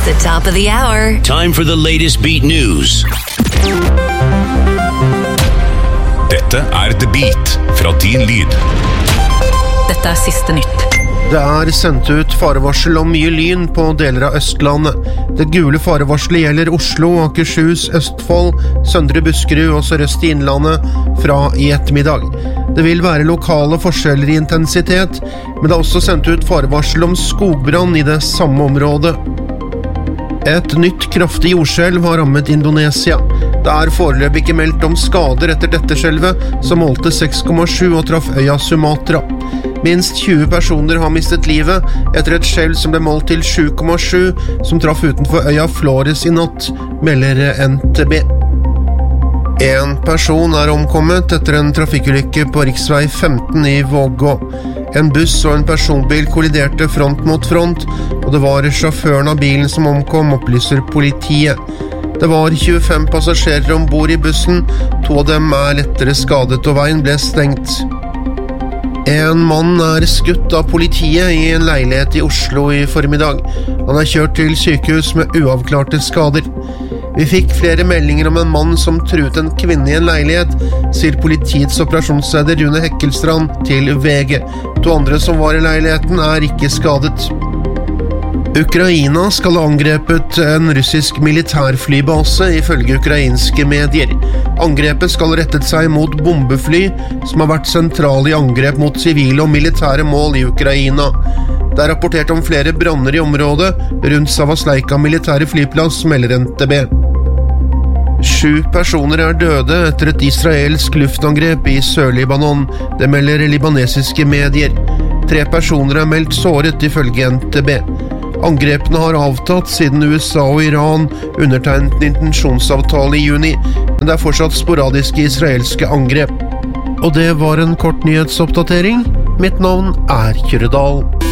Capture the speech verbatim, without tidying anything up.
the top of the hour. Time for the latest beat news. Dette er The Beat fra Din Lyd. Dette er siste nytt. Det er sendt ut farevarsel om mye lyn på deler av Østlandet. Det gule farevarselet gjelder Oslo, Akershus, Østfold, Søndre Buskerud og Sørøst i Innlandet fra i ettermiddag. Det vil være lokale forskjeller i intensitet, men det er også sendt ut farevarsel om skogbrann i det samme området. Et nytt kraftig jordskjelv har rammet Indonesia. Det er foreløpig ikke meldt om skader etter dette skjelvet, som målte seks komma sju og traff øya Sumatra. Minst tjue personer har mistet livet etter et skjelv som ble målt til sju komma sju, som traff utenfor øya Flores i natt, melder N T B. En person er omkommet etter en trafikkulykke på riksvei femten i Vågå. En buss og en personbil kolliderte front mot front, og det var sjåføren av bilen som omkom, opplyser politiet. Det var tjuefem passasjerer ombord i bussen, to av dem er lettere skadet og veien ble stengt. En mann er skutt av politiet i en leilighet i Oslo i formiddag. Han er kjørt til sykehus med uavklarte skader. Vi fikk flere meldinger om en mann som truet en kvinne i en leilighet, sier politiets operasjonsleder Rune Hekkelstrand til V G. To andre som var i leiligheten er ikke skadet. Ukraina skal ha angrepet en russisk militærflybase ifølge ukrainske medier. Angrepet skal rettet seg mot bombefly som har vært sentrale i angrep mot sivile og militære mål i Ukraina. Det er rapportert om flere branner i området rundt Savasleika militære flyplass, melder N T B. Sju personer er døde etter et israelsk luftangrep i Sør-Libanon, det melder libanesiske medier. Tre personer er meldt såret ifølge N T B. Angrepene har avtatt siden U S A og Iran undertegnet en intensjonsavtale i juni, men det er fortsatt sporadiske israelske angrep. Og det var en kort nyhetsoppdatering. Mitt navn er Kyrre Dahl.